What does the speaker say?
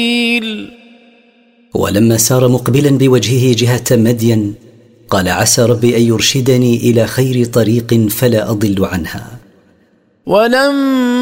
ولما سار مقبلا بوجهه جهة مدين قال عسى ربي أن يرشدني إلى خير طريق فلا أضل عنها. ولما